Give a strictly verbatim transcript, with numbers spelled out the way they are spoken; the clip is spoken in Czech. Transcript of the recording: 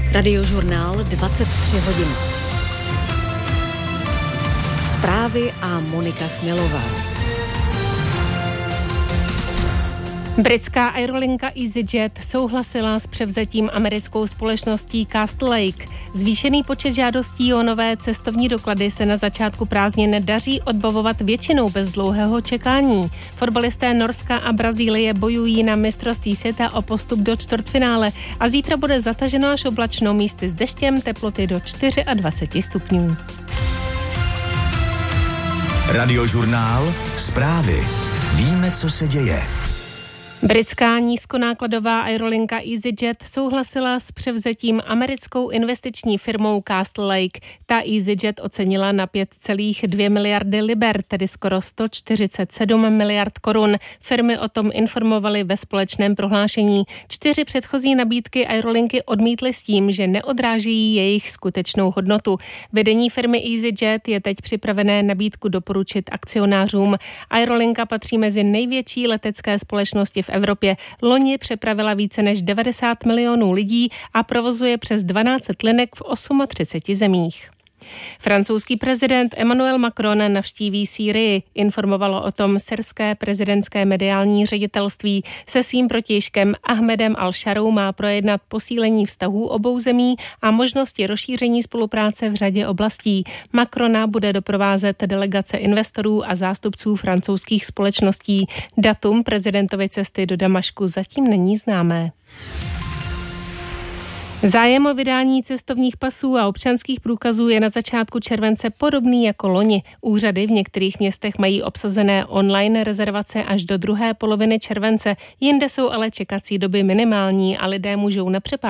Radiožurnál dvacet tři hodin. Zprávy a Monika Chmelová. Britská aerolinka EasyJet souhlasila s převzetím americkou společností Castle Lake. Zvýšený počet žádostí o nové cestovní doklady se na začátku prázdnin daří odbavovat většinou bez dlouhého čekání. Fotbalisté Norska a Brazílie bojují na mistrovství světa o postup do čtvrtfinále a zítra bude zataženo až oblačno, místy s deštěm, teploty do dvacet čtyři stupňů. Radiožurnál Zprávy. Víme, co se děje. Britská nízkonákladová aerolinka EasyJet souhlasila s převzetím americkou investiční firmou Castle Lake. Ta EasyJet ocenila na pět celá dvě miliardy liber, tedy skoro sto čtyřicet sedm miliard korun. Firmy o tom informovaly ve společném prohlášení. Čtyři předchozí nabídky aerolinky odmítly s tím, že neodrážejí jejich skutečnou hodnotu. Vedení firmy EasyJet je teď připravené nabídku doporučit akcionářům. Aerolinka patří mezi největší letecké společnosti v Evropě. Loni přepravila více než devadesát milionů lidí a provozuje přes dvanáct set linek v třiceti osmi zemích. Francouzský prezident Emmanuel Macron navštíví Sýrii. Informovalo o tom syrské prezidentské mediální ředitelství. Se svým protějškem Ahmedem al-Šarou má projednat posílení vztahů obou zemí a možnosti rozšíření spolupráce v řadě oblastí. Macrona bude doprovázet delegace investorů a zástupců francouzských společností. Datum prezidentovy cesty do Damašku zatím není známé. Zájem o vydání cestovních pasů a občanských průkazů je na začátku července podobný jako loni. Úřady v některých městech mají obsazené online rezervace až do druhé poloviny července, jinde jsou ale čekací doby minimální a lidé můžou na přepážku